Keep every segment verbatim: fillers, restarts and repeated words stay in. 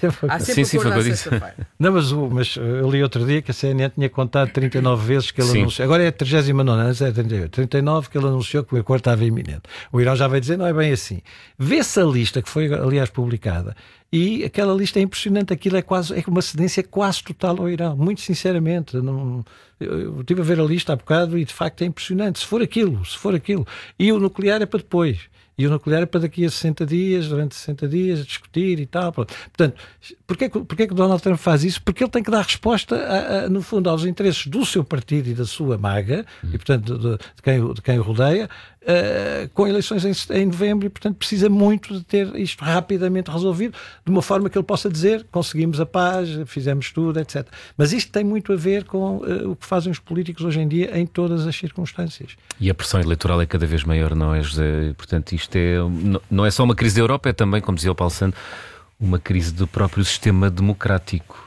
Há sempre sim, sim, acordo foi à isso. sexta-feira. Não, mas, o, mas eu li outro dia que a C N N tinha contado trinta e nove vezes que ele Sim. anunciou. Agora é a trigésima nona, antes é trinta e oito. trinta e nove que ele anunciou que o acordo estava iminente. O Irão já vai dizer, não é bem assim. Vê-se a lista, que foi aliás publicada, e aquela lista é impressionante. Aquilo é quase, é uma cedência quase total ao Irão. Muito sinceramente. Não, eu, eu estive a ver a lista há bocado e de facto é impressionante. Se for aquilo, se for aquilo. E o nuclear é para depois. E o nuclear é para daqui a sessenta dias, durante sessenta dias, a discutir e tal. Portanto, porquê, porquê que o Donald Trump faz isso? Porque ele tem que dar resposta, a, a, no fundo, aos interesses do seu partido e da sua maga, hum. e portanto de, de, quem, de quem o rodeia, uh, com eleições em, em novembro, e portanto precisa muito de ter isto rapidamente resolvido, de uma forma que ele possa dizer, conseguimos a paz, fizemos tudo, etcétera. Mas isto tem muito a ver com uh, o que fazem os políticos hoje em dia em todas as circunstâncias. E a pressão eleitoral é cada vez maior, não é, José? Portanto, isto é, não é só uma crise da Europa, é também, como dizia o Paulo Santos, uma crise do próprio sistema democrático.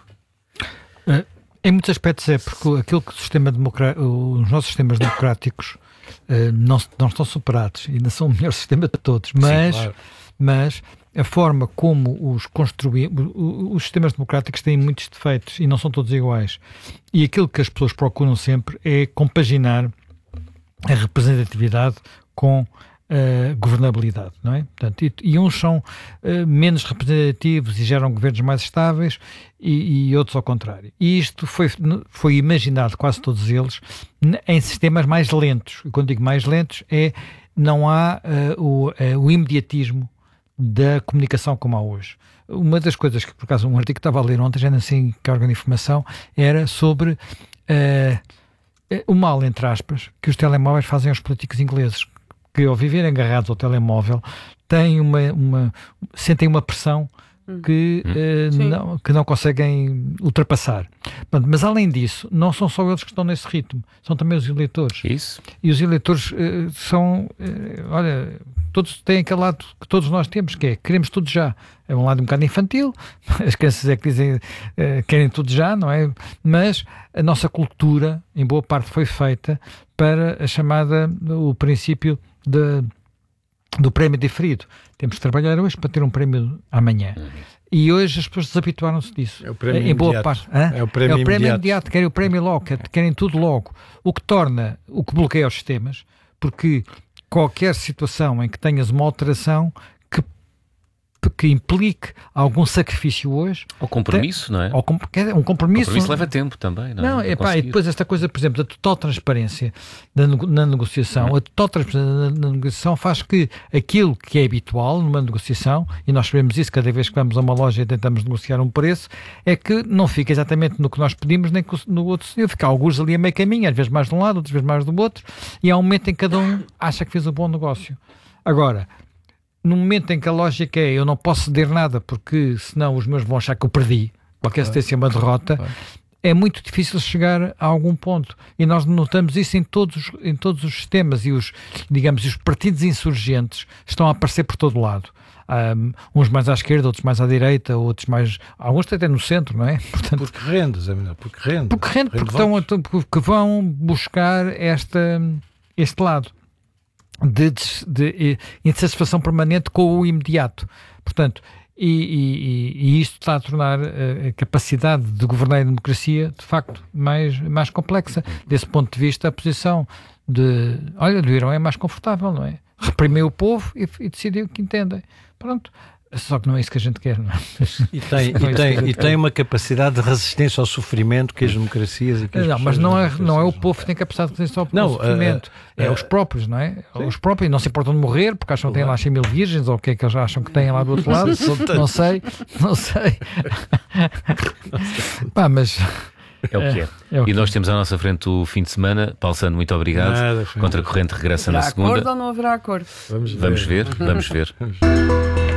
Em muitos aspectos é, porque aquilo que o sistema democrático, os nossos sistemas democráticos não, não estão superados, ainda são o melhor sistema de todos, mas, Sim, claro. mas a forma como os construímos, os sistemas democráticos têm muitos defeitos e não são todos iguais. E aquilo que as pessoas procuram sempre é compaginar a representatividade com a governabilidade, não é? Portanto, e, e uns são uh, menos representativos e geram governos mais estáveis e, e outros ao contrário. E isto foi, foi imaginado, quase todos eles, em sistemas mais lentos. E quando digo mais lentos, é não há uh, o, uh, o imediatismo da comunicação como há hoje. Uma das coisas que, por acaso, um artigo que estava a ler ontem, já não sei que órgão de informação, era sobre uh, o mal, entre aspas, que os telemóveis fazem aos políticos ingleses, que ao viverem agarrados ao telemóvel têm uma, uma, sentem uma pressão que, hum. uh, não, que não conseguem ultrapassar. Portanto, mas além disso, não são só eles que estão nesse ritmo, são também os eleitores. Isso. E os eleitores uh, são, uh, olha, todos têm aquele lado que todos nós temos, que é, queremos tudo já. É um lado um bocado infantil, as crianças é que dizem, uh, querem tudo já, não é? Mas a nossa cultura, em boa parte, foi feita para a chamada, o princípio de, do prémio diferido. Temos que trabalhar hoje para ter um prémio amanhã. Uhum. E hoje as pessoas desabituaram-se disso. É o prémio em boa imediato. parte. Hã? É o prémio, é o prémio imediato. imediato. Querem o prémio logo, querem tudo logo. O que torna, o que bloqueia os sistemas, porque qualquer situação em que tenhas uma alteração que, que implique algum sacrifício hoje... Ou compromisso, tem, não é? Ou com, um compromisso... O compromisso leva tempo também, não é? Não, é pá, e depois esta coisa, por exemplo, da total transparência na, na negociação, hum. a total transparência na, na negociação faz que aquilo que é habitual numa negociação, e nós sabemos isso cada vez que vamos a uma loja e tentamos negociar um preço, é que não fica exatamente no que nós pedimos nem no outro sentido, fica alguns ali a meio caminho, às vezes mais de um lado, outras vezes mais do outro, e há um momento em que cada um acha que fez um bom negócio. Agora, no momento em que a lógica é eu não posso ceder nada porque senão os meus vão achar que eu perdi, qualquer cedência é uma derrota, é muito difícil chegar a algum ponto. E nós notamos isso em todos, em todos os sistemas, e os, digamos, os partidos insurgentes estão a aparecer por todo lado. Um, uns mais à esquerda, outros mais à direita, outros mais... Alguns até no centro, não é? Portanto, porque rende, porque rende. Porque rende, porque, estão, porque vão buscar esta, este lado de, de, de insatisfação permanente com o imediato. Portanto, e, e, e isto está a tornar a capacidade de governar a democracia, de facto, mais, mais complexa. Desse ponto de vista, a posição de... Olha, do Irão é mais confortável, não é? Reprimir o povo e, e decidir o que entendem. Pronto. Só que não é isso que a gente quer, não é? E tem, e tem, e tem uma capacidade de resistência ao sofrimento que as democracias e que as Não, mas não é, não é o povo que tem capacidade de resistência ao não, sofrimento. Uh, uh, é os próprios, não é? Sim. Os próprios não se importam de morrer porque acham que têm lá cem mil virgens, ou o que é que eles acham que têm lá do outro lado. Não sei, não sei. Pá, mas... É o que é. é, é o e nós temos à nossa frente o fim de semana. Paulo Santos, muito obrigado. Nada, Contracorrente regressa haverá na segunda. Acordo ou não haverá acordo? Vamos ver. Vamos ver. Vamos ver.